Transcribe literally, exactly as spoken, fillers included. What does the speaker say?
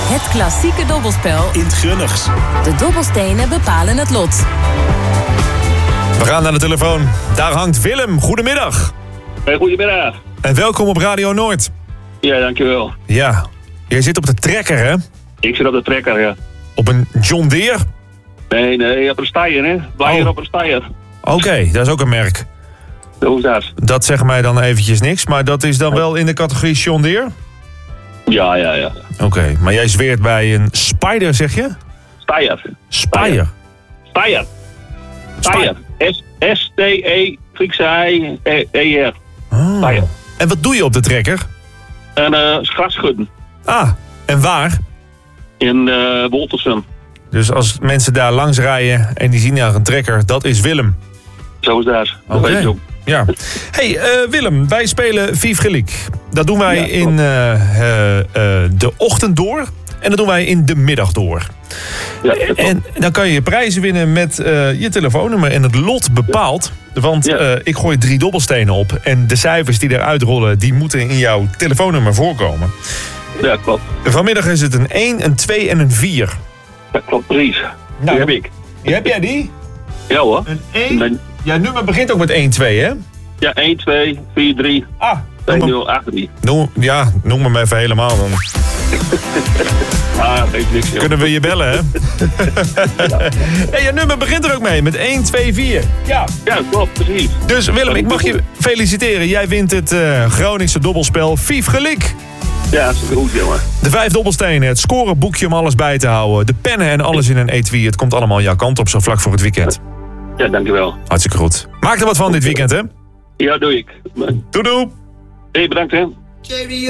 Het klassieke dobbelspel in het Grunnigs. De dobbelstenen bepalen het lot. We gaan naar de telefoon. Daar hangt Willem. Goedemiddag. Hey, goedemiddag. En welkom op Radio Noord. Ja, dankjewel. Ja, jij zit op de trekker, hè? Ik zit op de trekker, ja. Op een John Deere? Nee, nee, op een steier, hè. Blijf Oh. op een steier. Oké, okay, dat is ook een merk. Hoe is dat? Dat zegt mij dan eventjes niks, maar dat is dan wel in de categorie John Deere? Ja, ja, ja. Oké, okay, maar jij zweert bij een Spider, zeg je? Steier. Spire. Steier. Steier. S T E, Griekse I, E R. Oh. Steier. En wat doe je op de trekker? En uh, grasschudden. Ah, en waar? In uh, Woltersum. Dus als mensen daar langs rijden en die zien daar een trekker, dat is Willem. Zo is dat. Dat Oké. weet je ook. Ja. Hey uh, Willem, wij spelen Vive Geliek. Dat doen wij Ja, in uh, uh, uh, de ochtend door en dat doen wij in de middag door. Ja, dat En dan kan je prijzen winnen met uh, je telefoonnummer en het lot bepaalt. Want Ja. uh, ik gooi drie dobbelstenen op en de cijfers die eruit rollen, die moeten in jouw telefoonnummer voorkomen. ja, klopt. Vanmiddag is het een één, een twee en een vier. Dat klopt, precies. Nou, Die heb ik. Heb jij die? Ja hoor. Een één? Nee. Ja, nummer begint ook met één, twee, hè? Ja, één, twee, vier, drie, Ah, twee, noem, nul, acht, drie. noem, ja, noem hem even helemaal. Dan Ah, dat weet niks, joh. kunnen we je bellen, hè? Hey, je nummer begint er ook mee, met één, twee, vier. Ja. Ja, klopt, precies. Dus Willem, ik mag je feliciteren. Jij wint het uh, Groningse dobbelspel Vive Geliek. Ja, dat is goed, jongen. De vijf dobbelstenen, het scorenboekje om alles bij te houden. De pennen en alles in een etui. Het komt allemaal jouw kant op, zo vlak voor het weekend. Ja, dankjewel. Hartstikke goed. Maak er wat van dit weekend, hè? Ja, doe ik. Doei doei. Hey, bedankt, hè.